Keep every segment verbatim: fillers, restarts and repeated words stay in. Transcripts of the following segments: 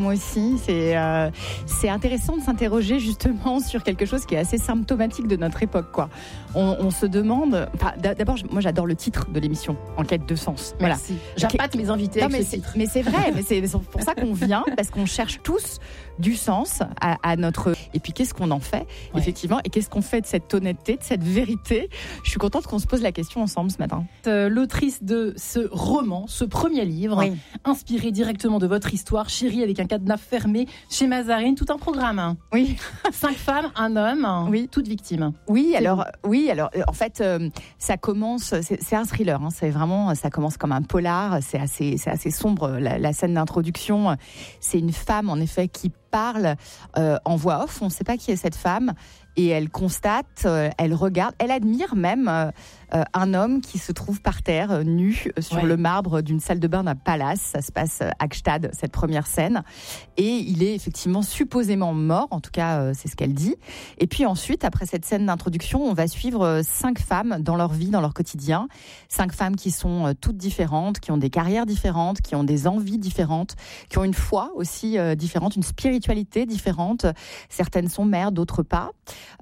Moi aussi, c'est, euh, c'est intéressant de s'interroger justement sur quelque chose qui est assez symptomatique de notre époque, quoi. On, on se demande... Enfin, d'abord, moi j'adore le titre de l'émission, En quête de sens. Merci. Voilà. J'appâte mes invités non, avec mais ce c'est, titre. Mais c'est vrai, mais c'est pour ça qu'on vient, parce qu'on cherche tous du sens à, à notre... Et puis qu'est-ce qu'on en fait, ouais. effectivement, et qu'est-ce qu'on fait de cette honnêteté, de cette vérité. Je suis contente qu'on se pose la question ensemble ce matin. Euh, l'autrice de ce roman, ce premier livre, oui. inspiré directement de votre histoire, Chérie avec un cadenas fermé chez Mazarine, tout un programme. Oui. Cinq femmes, un homme, oui. toutes victimes. Oui, alors, oui, alors en fait, euh, ça commence, c'est, c'est un thriller, hein, c'est vraiment, ça commence comme un polar, c'est assez, c'est assez sombre, la, la scène d'introduction. C'est une femme, en effet, qui parle euh, en voix off, on ne sait pas qui est cette femme, et elle constate, euh, elle regarde, elle admire même euh, euh, un homme qui se trouve par terre, euh, nu, sur ouais. le marbre d'une salle de bain d'un palace. Ça se passe à Gstaad, cette première scène. Et il est effectivement supposément mort, en tout cas, euh, c'est ce qu'elle dit. Et puis ensuite, après cette scène d'introduction, on va suivre euh, cinq femmes dans leur vie, dans leur quotidien. Cinq femmes qui sont euh, toutes différentes, qui ont des carrières différentes, qui ont des envies différentes, qui ont une foi aussi euh, différente, une spiritualité différente. Certaines sont mères, d'autres pas.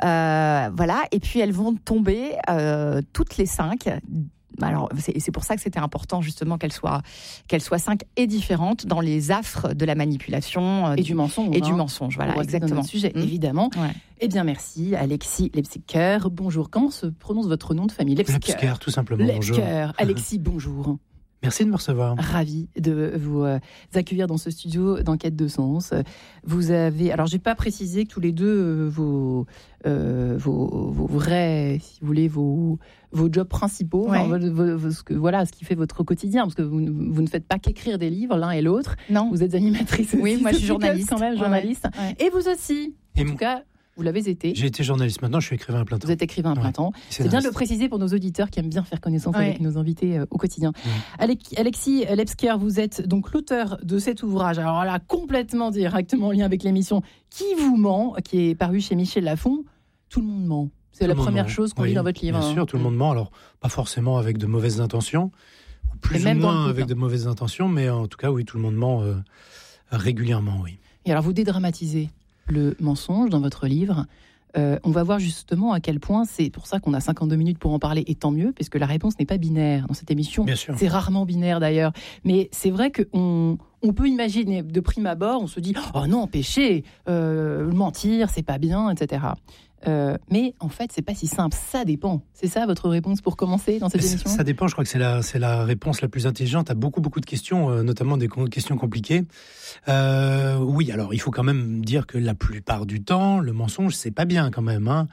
Euh, voilà, et puis elles vont tomber euh, toutes les cinq. Alors, c'est, c'est pour ça que c'était important justement qu'elles soient, qu'elles soient cinq et différentes dans les affres de la manipulation et du, du mensonge. Et hein. du mensonge, voilà, exactement. Sujet, mmh. évidemment. Ouais. Eh bien, merci, Alexis Lepsker. Bonjour. Comment se prononce votre nom de famille? Lepsker, Lepsker tout simplement. Lepsker. Bonjour. Alexis, bonjour. Merci de me recevoir. Ravi de vous euh, accueillir dans ce studio d'Enquête de Sens. Vous avez, alors j'ai pas précisé que tous les deux euh, vos, euh, vos vos vrais, si vous voulez, vos vos jobs principaux, ouais. enfin, vos, vos, ce que voilà, ce qui fait votre quotidien, parce que vous, vous ne faites pas qu'écrire des livres l'un et l'autre. Non. Vous êtes animatrice. Oui, aussi, moi je suis journaliste quand même, journaliste. Ouais, ouais. Et vous aussi. Et en m- tout cas. Vous l'avez été. J'ai été journaliste. Maintenant, je suis écrivain à plein temps. Vous êtes écrivain à plein ouais. temps. C'est, c'est bien de le préciser pour nos auditeurs qui aiment bien faire connaissance ouais. avec nos invités euh, au quotidien. Ouais. Alexis Lepsker, vous êtes donc l'auteur de cet ouvrage. Alors là, complètement directement en lien avec l'émission Qui vous ment, qui est paru chez Michel Lafon. Tout le monde ment. C'est tout la première ment. chose qu'on oui, lit dans votre livre. Bien hein. sûr, tout le monde ment. Alors, pas forcément avec de mauvaises intentions, ou plus ou moins avec de mauvaises intentions, mais en tout cas, oui, tout le monde ment euh, régulièrement, oui. Et alors, vous dédramatisez le mensonge dans votre livre. Euh, on va voir justement à quel point, c'est pour ça qu'on a cinquante-deux minutes pour en parler, et tant mieux, puisque la réponse n'est pas binaire dans cette émission. Bien sûr. C'est rarement binaire d'ailleurs. Mais c'est vrai qu'on on peut imaginer de prime abord, on se dit « Oh non, péché, euh, mentir, c'est pas bien, et cetera » Euh, mais en fait, c'est pas si simple. Ça dépend. C'est ça votre réponse pour commencer dans cette ça, émission? Ça dépend. Je crois que c'est la, c'est la réponse la plus intelligente à beaucoup, beaucoup de questions, euh, notamment des co- questions compliquées. Euh, oui, alors il faut quand même dire que la plupart du temps, le mensonge, c'est pas bien quand même. Hein.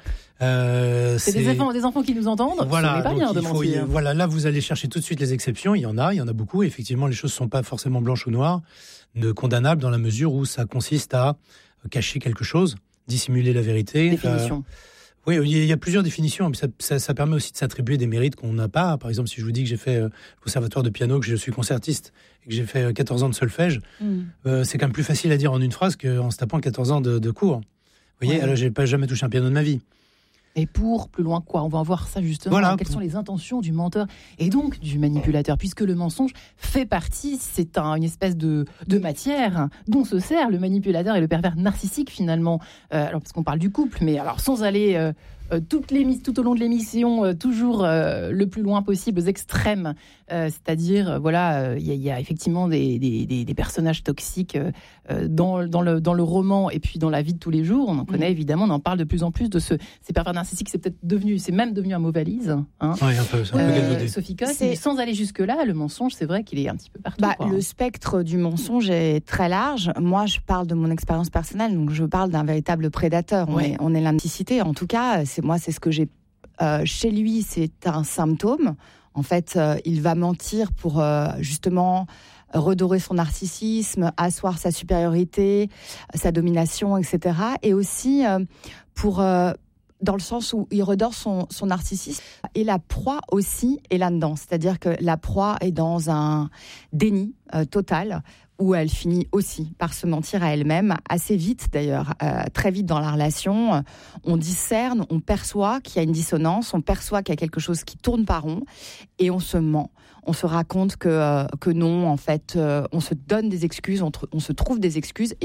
Euh, c'est, c'est des enfants, des enfants qui nous entendent. Voilà, ce n'est pas bien de faut, mentir. Y, voilà, là, vous allez chercher tout de suite les exceptions. Il y en a, il y en a beaucoup. Effectivement, les choses sont pas forcément blanches ou noires, de condamnables dans la mesure où ça consiste à cacher quelque chose. Dissimuler la vérité. Définition. Euh, oui, il y a plusieurs définitions. Ça, ça, ça permet aussi de s'attribuer des mérites qu'on n'a pas. Par exemple, si je vous dis que j'ai fait euh, conservatoire de piano, que je suis concertiste et que j'ai fait euh, quatorze ans de solfège, mm. euh, c'est quand même plus facile à dire en une phrase qu'en se tapant quatorze ans de, de cours. Vous voyez, ouais. Alors j'ai pas jamais touché un piano de ma vie. Et pour plus loin quoi? On va voir ça justement. Voilà. Quelles sont les intentions du menteur et donc du manipulateur? Puisque le mensonge fait partie, c'est un, une espèce de, de matière dont se sert le manipulateur et le pervers narcissique finalement. Euh, alors parce qu'on parle du couple, mais alors sans aller euh, euh, toutes les, tout au long de l'émission, euh, toujours euh, le plus loin possible aux extrêmes. Euh, c'est-à-dire, euh, voilà, il euh, y, y a effectivement des, des, des, des personnages toxiques euh, dans, dans, le, dans le roman et puis dans la vie de tous les jours. On en connaît mmh. évidemment, on en parle de plus en plus de ce, ces pervers narcissique, c'est peut-être devenu, c'est même devenu un mot valise. Hein. Oui, un peu, c'est un peu euh, Sophie Coste, mais sans aller jusque-là, le mensonge, c'est vrai qu'il est un petit peu partout. Bah, quoi. Le spectre du mensonge est très large. Moi, je parle de mon expérience personnelle, donc je parle d'un véritable prédateur. On, ouais. est, on est l'indicité. En tout cas, c'est moi, c'est ce que j'ai euh, chez lui. C'est un symptôme. En fait, euh, il va mentir pour euh, justement redorer son narcissisme, asseoir sa supériorité, sa domination, et cetera. Et aussi euh, pour euh, dans le sens où il redore son, son narcissisme. Et la proie aussi est là-dedans. C'est-à-dire que la proie est dans un déni euh, total, où elle finit aussi par se mentir à elle-même, assez vite d'ailleurs, euh, très vite dans la relation. On discerne, on perçoit qu'il y a une dissonance, on perçoit qu'il y a quelque chose qui tourne pas rond, et on se ment. On se raconte que, euh, que non, en fait, euh, on se donne des excuses, on, tr- on se trouve des excuses,